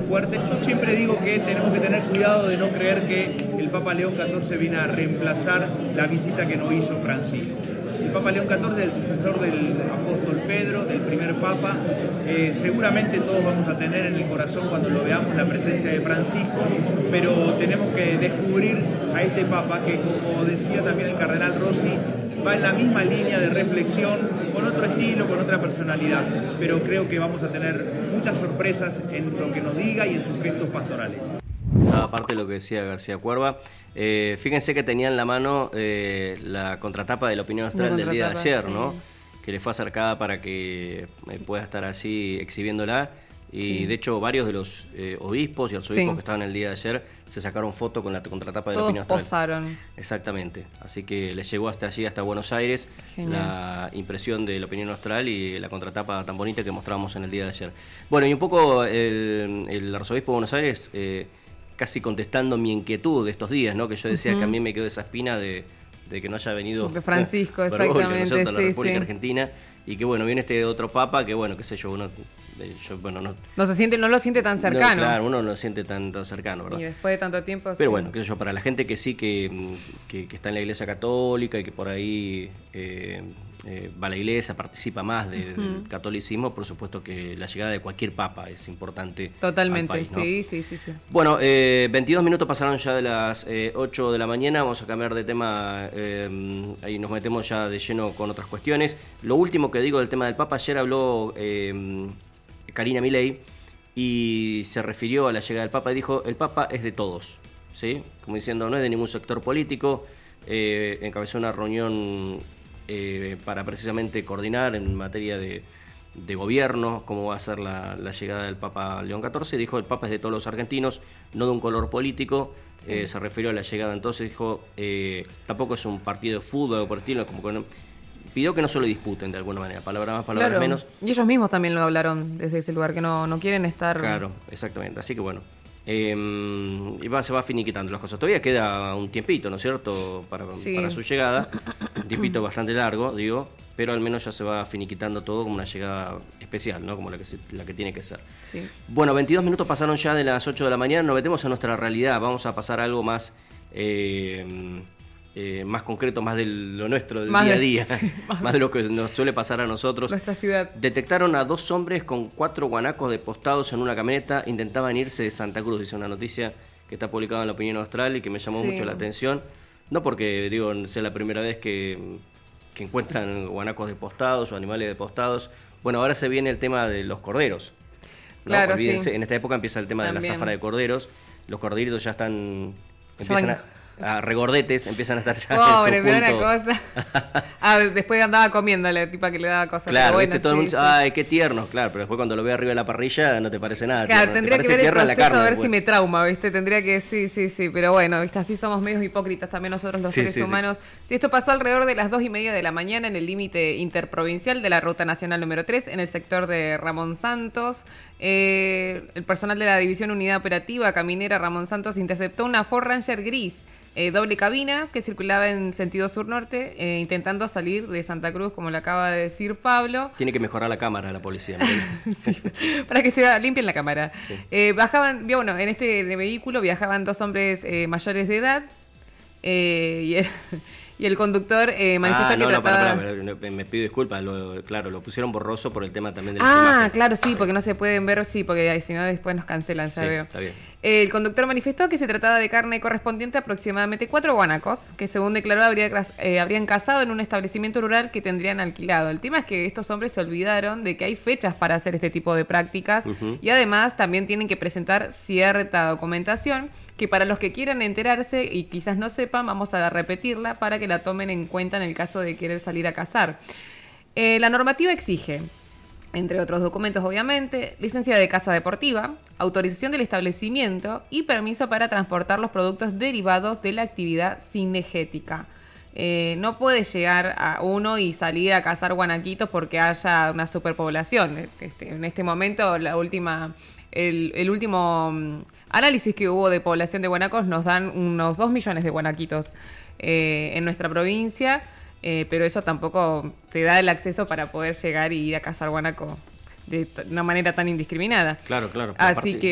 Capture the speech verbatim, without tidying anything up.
fuerte. Yo siempre digo que tenemos que tener cuidado de no creer que el Papa León catorce viene a reemplazar la visita que no hizo Francisco. El Papa León catorce es el sucesor del apóstol Pedro, del primer Papa. Eh, seguramente todos vamos a tener en el corazón cuando lo veamos la presencia de Francisco, pero tenemos que descubrir a este Papa que, como decía también el cardenal Rossi, va en la misma línea de reflexión, con otro estilo, con otra personalidad, pero creo que vamos a tener muchas sorpresas en lo que nos diga y en sus gestos pastorales. Aparte de lo que decía García Cuerva, eh, fíjense que tenía en la mano eh, la contratapa de la Opinión Austral del día de ayer, ¿no? Sí. Que le fue acercada para que eh, pueda estar así exhibiéndola. Y sí. De hecho varios de los eh, obispos y arzobispos sí. que estaban el día de ayer se sacaron foto con la contratapa de Todos la Opinión Austral. Posaron. Exactamente. Así que les llegó hasta allí, hasta Buenos Aires, Genial. la impresión de la Opinión Austral y la contratapa tan bonita que mostramos en el día de ayer. Bueno, y un poco el, el arzobispo de Buenos Aires, eh, casi contestando mi inquietud de estos días, ¿no? Que yo decía uh-huh. que a mí me quedó esa espina de, de que no haya venido de Francisco, eh, exactamente, Bergoglio, ¿no? sí, la República sí. Argentina. Y que bueno, viene este otro papa que bueno, qué sé yo, uno yo, bueno, no, no se siente, no lo siente tan cercano. No, claro, uno no lo siente tan, tan cercano, ¿verdad? Y después de tanto tiempo. Pero sí. bueno, qué sé yo, para la gente que sí que, que, que está en la Iglesia Católica y que por ahí eh, eh, va a la Iglesia, participa más de, uh-huh. del catolicismo, por supuesto que la llegada de cualquier papa es importante. Totalmente, al país, ¿no? sí, sí, sí, sí. Bueno, eh, veintidós minutos pasaron ya de las eh, ocho de la mañana, vamos a cambiar de tema, eh, ahí nos metemos ya de lleno con otras cuestiones. Lo último que digo del tema del Papa, ayer habló eh, Karina Milei y se refirió a la llegada del Papa y dijo, el Papa es de todos, ¿sí? Como diciendo, no es de ningún sector político, eh, encabezó una reunión eh, para precisamente coordinar en materia de, de gobierno cómo va a ser la, la llegada del Papa León catorce, dijo, el Papa es de todos los argentinos, no de un color político, sí. eh, se refirió a la llegada entonces, dijo, eh, tampoco es un partido de fútbol o por el estilo, como que no, pidió que no se lo disputen de alguna manera, palabras más, palabras claro. menos. Y ellos mismos también lo hablaron desde ese lugar, que no, no quieren estar... Claro, exactamente, así que bueno, eh, y va, se va finiquitando las cosas. Todavía queda un tiempito, ¿no es cierto?, para, sí. para su llegada, un tiempito bastante largo, digo, pero al menos ya se va finiquitando todo como una llegada especial, ¿no?, como la que, se, la que tiene que ser. Sí. Bueno, veintidós minutos pasaron ya de las ocho de la mañana, nos metemos a nuestra realidad, vamos a pasar a algo más... Eh, Eh, más concreto, más de lo nuestro, del más día a día, de, sí, más, más de lo que nos suele pasar a nosotros. Nuestra ciudad. Detectaron a dos hombres con cuatro guanacos depostados en una camioneta, intentaban irse de Santa Cruz, dice una noticia que está publicada en la Opinión Austral y que me llamó sí. mucho la atención, no porque, digo, sea la primera vez que, que encuentran guanacos depostados o animales depostados. Bueno, ahora se viene el tema de los corderos, ¿no? Claro, olvídense, sí. en esta época empieza el tema También. de la zafra de corderos, los corderitos ya están, empiezan a... a regordetes, empiezan a estar ya Pobre, en su punto. Una cosa. Ah, después andaba comiendo la tipa que le daba cosas. Claro, bueno, ¿viste? Todo sí, el mundo dice, sí. ay, qué tierno, claro, pero después cuando lo ve arriba de la parrilla no te parece nada. Claro, tierno. tendría te que ver el tierra proceso la carne, a ver después. si me trauma, ¿viste? Tendría que, sí, sí, sí, pero bueno, ¿viste? Así somos medios hipócritas también nosotros los sí, seres sí, humanos. Sí. Sí, esto pasó alrededor de las dos y media de la mañana en el límite interprovincial de la Ruta Nacional número tres, en el sector de Ramón Santos. Eh, el personal de la División Unidad Operativa Caminera Ramón Santos interceptó una Ford Ranger gris, Eh, doble cabina, que circulaba en sentido sur-norte, eh, intentando salir de Santa Cruz, como le acaba de decir Pablo. Tiene que mejorar la cámara la policía. Sí, para que se vea, limpien la cámara. Sí. Eh, bajaban, bueno, en este vehículo viajaban dos hombres eh, mayores de edad, eh, y, el, y el conductor eh, manifestó ah, no, que no, trataba... para, para, para, me pido disculpas, lo, claro, lo pusieron borroso por el tema también del Ah, imagen. claro, sí, porque no se pueden ver, sí, porque si no después nos cancelan, ya sí, veo. Está bien. El conductor manifestó que se trataba de carne correspondiente a aproximadamente cuatro guanacos, que según declaró habría, eh, habrían cazado en un establecimiento rural que tendrían alquilado. El tema es que estos hombres se olvidaron de que hay fechas para hacer este tipo de prácticas uh-huh. y además también tienen que presentar cierta documentación que para los que quieran enterarse y quizás no sepan, vamos a repetirla para que la tomen en cuenta en el caso de querer salir a cazar. Eh, la normativa exige, entre otros documentos obviamente, licencia de caza deportiva, autorización del establecimiento y permiso para transportar los productos derivados de la actividad cinegética. Eh, no puede llegar a uno y salir a cazar guanaquitos porque haya una superpoblación. Este, en este momento, la última, el, el último análisis que hubo de población de guanacos nos dan unos dos millones de guanaquitos eh, en nuestra provincia. Eh, pero eso tampoco te da el acceso para poder llegar y ir a cazar guanaco de t- una manera tan indiscriminada. Claro, claro. Así aparte... que